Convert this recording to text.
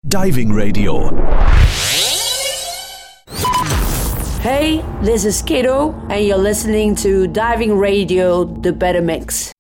Diving Radio. Hey, this is Kiddo, and you're listening to Diving Radio, The Better Mix.